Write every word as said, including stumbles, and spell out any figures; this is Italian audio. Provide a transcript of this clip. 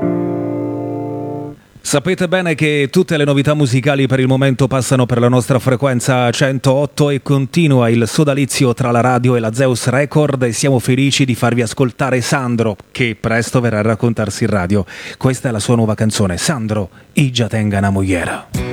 Sapete bene che tutte le novità musicali per il momento passano per la nostra frequenza centootto e continua il sodalizio tra la radio e la Zeus Record e siamo felici di farvi ascoltare Sandro, che presto verrà a raccontarsi in radio. Questa è la sua nuova canzone, Sandro, Ija tenga una mogliera.